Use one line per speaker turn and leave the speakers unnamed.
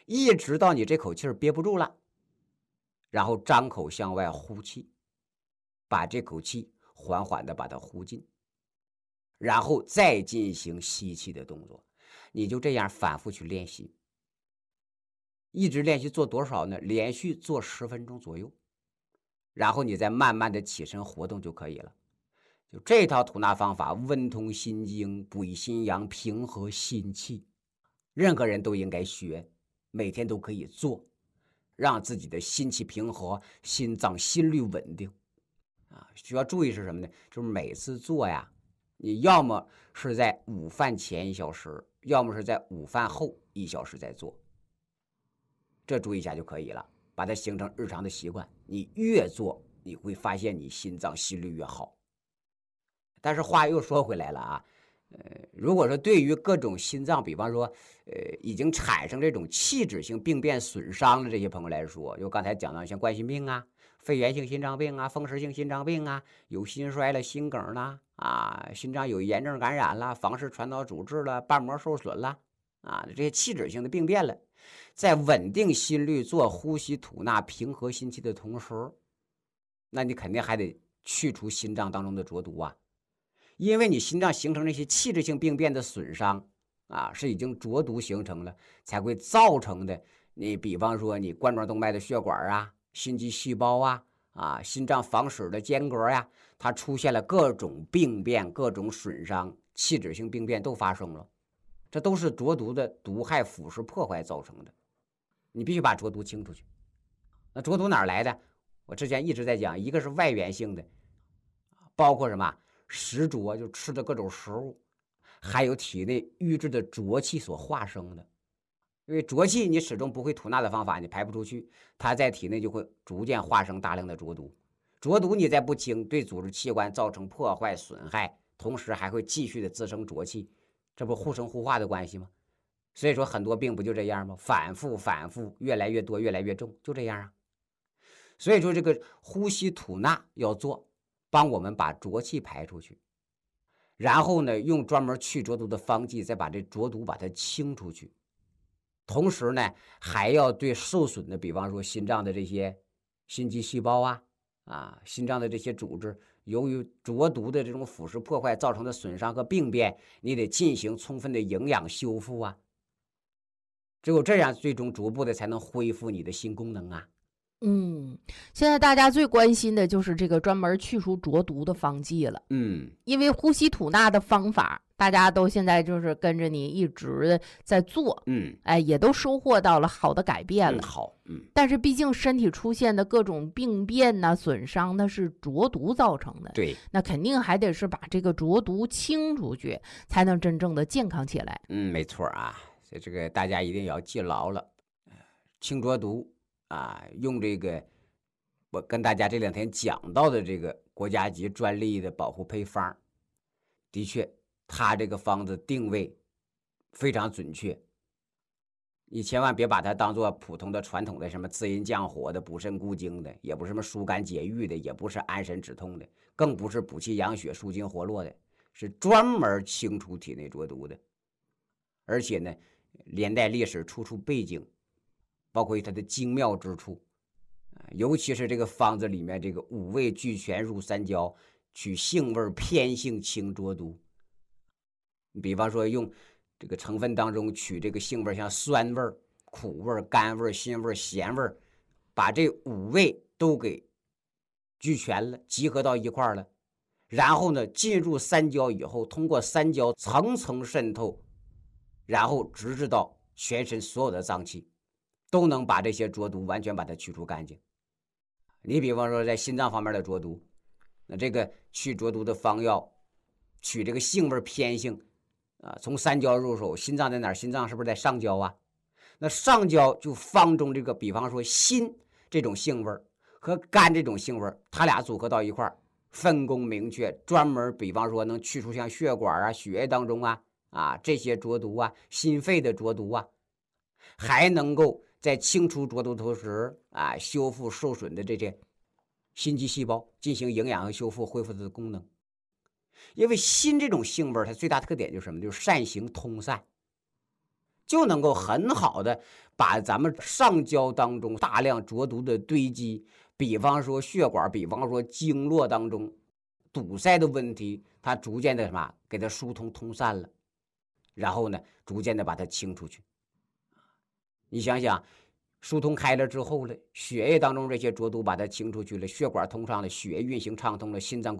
一直到你这口气儿憋不住了，然后张口向外呼气，把这口气缓缓的把它呼进，然后再进行吸气的动作。你就这样反复去练习，一直练习做多少呢？连续做10分钟左右，然后你再慢慢的起身活动就可以了。就这套吐纳方法，温通心经，补益心阳，平和心气，任何人都应该学，每天都可以做，让自己的心气平和，心脏心率稳定。需要注意是什么呢？就是每次做呀，你要么是在午饭前1小时，要么是在午饭后1小时再做，这注意一下就可以了，把它形成日常的习惯。你越做，你会发现你心脏心率越好。但是话又说回来了啊，如果说对于各种心脏，比方说，已经产生这种器质性病变损伤的这些朋友来说，就刚才讲到像冠心病啊、肺源性心脏病啊、风湿性心脏病啊，有心衰了、心梗啦，心脏有炎症感染了、房室传导阻滞了、瓣膜受损了，这些器质性的病变了，在稳定心率、做呼吸吐纳、平和心气的同时，那你肯定还得去除心脏当中的浊毒啊。因为你心脏形成那些器质性病变的损伤是已经浊毒形成了，才会造成的。你比方说你冠状动脉的血管心肌细胞心脏房室的间隔它出现了各种病变、各种损伤，器质性病变都发生了，这都是浊毒的毒害腐蚀破坏造成的。你必须把浊毒清出去。那浊毒哪儿来的？我之前一直在讲，一个是外源性的，包括什么食浊，就吃的各种食物，还有体内瘀滞的浊气所化生的。因为浊气你始终不会吐纳的方法，你排不出去，它在体内就会逐渐化生大量的浊毒。浊毒你再不清，对组织器官造成破坏损害，同时还会继续的滋生浊气，这不互生互化的关系吗？所以说很多病不就这样吗？反复越来越多，越来越重，就这样啊。所以说这个呼吸吐纳要做，帮我们把浊气排出去，然后呢用专门去浊毒的方剂再把这浊毒把它清出去，同时呢还要对受损的，比方说心脏的这些心肌细胞心脏的这些组织，由于浊毒的这种腐蚀破坏造成的损伤和病变，你得进行充分的营养修复只有这样最终逐步的才能恢复你的心功能
现在大家最关心的就是这个专门去除浊毒的方剂了。因为呼吸吐纳的方法，大家都现在就是跟着你一直在做，也都收获到了好的改变了。但是毕竟身体出现的各种病变损伤，那是浊毒造成的。
对，
那肯定还得是把这个浊毒清出去，才能真正的健康起来。
没错所以这个大家一定要记牢了，清浊毒用这个我跟大家这2天讲到的这个国家级专利的保护配方，的确它这个方子定位非常准确，你千万别把它当做普通的传统的什么滋阴降火的、补肾固精的，也不是什么疏肝解郁的，也不是安神止痛的，更不是补气养血、舒筋活络的，是专门清除体内浊毒的。而且呢连带历史处处背景，包括它的精妙之处，尤其是这个方子里面这个5味俱全入三焦，取性味偏性清浊毒。比方说用这个成分当中取这个性味，像酸味、苦味、甘味、辛味、咸味，把这5味都给俱全了，集合到一块了。然后呢进入三焦以后，通过三焦层层渗透，然后直至到全身所有的脏器，都能把这些浊毒完全把它去除干净。你比方说在心脏方面的浊毒，那这个去浊毒的方药取这个性味偏性从三焦入手。心脏在哪儿？心脏是不是在上焦那上焦就方中这个比方说辛这种性味和肝这种性味，它俩组合到一块，分工明确，专门比方说能去除像血管血液当中这些浊毒心肺的浊毒还能够在清除浊毒同时修复受损的这些心肌细胞，进行营养和修复，恢复它的功能。因为辛这种性味它最大特点就是什么？就是善行通散， 就能够很好的把咱们上焦当中大量浊毒的堆积，比方说血管，比方说经络当中堵塞的问题，它逐渐的什么给它疏通通散了，然后呢逐渐的把它清出去。你想想，疏通开了之后了，血液当中这些浊毒把它清出去了，血管通畅了，血液运行畅通了，心脏